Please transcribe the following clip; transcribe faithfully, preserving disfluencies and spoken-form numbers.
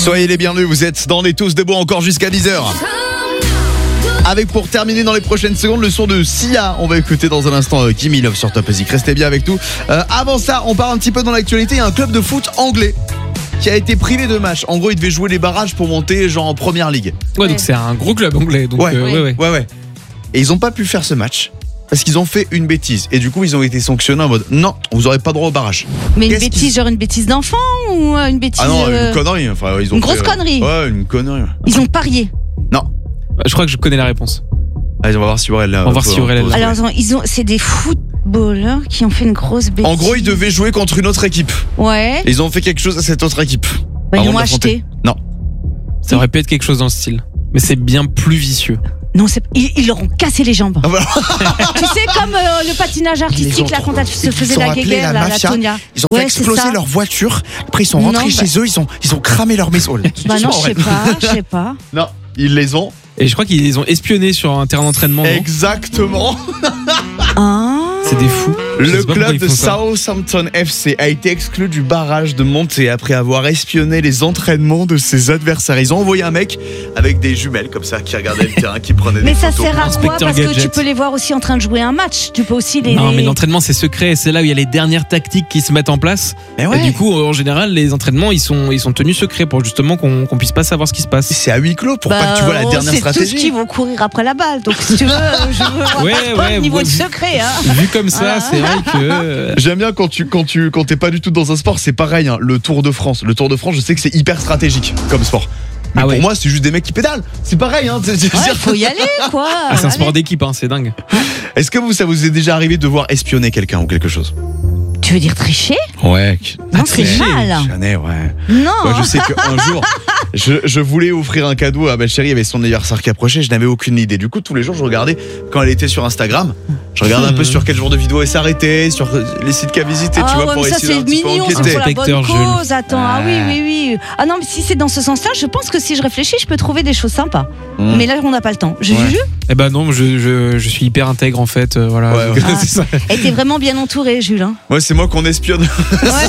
Soyez les bienvenus, vous êtes dans les Tous Debout encore jusqu'à dix heures. Avec pour terminer dans les prochaines secondes le son de Sia. On va écouter dans un instant euh, Gimme Love sur Top Music. Restez bien avec nous. Euh, avant ça, on part un petit peu dans l'actualité. Il y a un club de foot anglais qui a été privé de match. En gros, il devait jouer les barrages pour monter genre en première ligue. Ouais, ouais. Donc c'est un gros club anglais. Donc ouais. Euh, ouais, ouais. ouais, ouais. Et ils n'ont pas pu faire ce match parce qu'ils ont fait une bêtise. Et du coup, ils ont été sanctionnés en mode non, vous n'aurez pas droit au barrage. Mais une Qu'est-ce bêtise, qu'ils... genre une bêtise d'enfant ou une bêtise. Ah non, euh... une connerie. Enfin, ils ont une fait, grosse connerie. Ouais, une connerie. Ils ont parié. Non. Je crois que je connais la réponse. Allez, on va voir si Aurel là. On va voir si Aurel est là. Alors, attends, ils ont, c'est des footballeurs qui ont fait une grosse bêtise. En gros, ils devaient jouer contre une autre équipe. Ouais. Et ils ont fait quelque chose à cette autre équipe. Bah, ils Avant l'ont de l'affronter. acheté. Non. Ça aurait pu être quelque chose dans le style. Mais c'est bien plus vicieux. Non, c'est... Ils, ils leur ont cassé les jambes. Ah, voilà. Tu sais, comme euh, le patinage artistique, là, quand elle se faisait la guéguerre, la, la, mafia, la Tonia. Ils ont Ouais, fait exploser leur voiture. Après, ils sont rentrés non, chez bah... eux. Ils ont, ils ont cramé leur maison. Bah non, je sais pas, je sais pas. Non, ils les ont. Et je crois qu'ils les ont espionnés sur un terrain d'entraînement. Non Exactement. Ah. C'est des fous. Le club de Southampton F C a été exclu du barrage de montée après avoir espionné les entraînements de ses adversaires. Ils ont envoyé un mec avec des jumelles comme ça qui regardait le terrain, qui prenait mais des ça photos. sert à quoi? Inspecteur Parce que Gadget. tu peux les voir aussi en train de jouer un match. Tu peux aussi les. Non, les... mais l'entraînement c'est secret. C'est là où il y a les dernières tactiques qui se mettent en place. Mais ouais. Et du coup, en général, les entraînements ils sont, ils sont tenus secrets pour justement qu'on, qu'on puisse pas savoir ce qui se passe. C'est à huis clos pour bah, pas que tu vois la oh, dernière c'est stratégie. C'est tous qui vont courir après la balle. Donc si tu veux, je veux voir Ouais, pas ouais, le niveau ouais, de secret. Hein. Vu comme ça, Voilà. c'est vrai que. J'aime bien quand tu quand tu quand t'es pas du tout dans un sport, c'est pareil. Hein, le Tour de France, le Tour de France, je sais que c'est hyper stratégique comme sport. Mais Ah pour ouais. moi, c'est juste des mecs qui pédalent. C'est pareil. Hein, c'est, c'est Ouais, faut y aller, quoi. Ah, c'est un Allez. sport d'équipe, hein, c'est dingue. Est-ce que vous, ça vous est déjà arrivé de voir espionner quelqu'un ou quelque chose? Tu veux dire tricher? Ouais. Non, c'est mal. Jamais, ouais. Non. Moi, je sais qu'un jour, je, je voulais offrir un cadeau à ma chérie, il y avait son anniversaire qui approchait, je n'avais aucune idée. Du coup, tous les jours, je regardais quand elle était sur Instagram, je regardais un peu sur quel genre de vidéo elle s'arrêtait, sur les sites qu'elle visitait, Ah tu vois, ouais, pour mais ça essayer c'est d'un petit peu mignon, c'est enquêter. pour la bonne Inspecteur cause. Attends, ah oui, oui, oui. Ah non, mais si c'est dans ce sens-là, je pense que si je réfléchis, je peux trouver des choses sympas. Mmh. Mais là, on n'a pas le temps. Je Ouais. juge. Eh ben non, je, je, je suis hyper intègre en fait. euh, voilà. Ouais, ouais. C'est ça. Et t'es vraiment bien entouré, Jules. Hein. Ouais, c'est moi qu'on espionne. Ouais.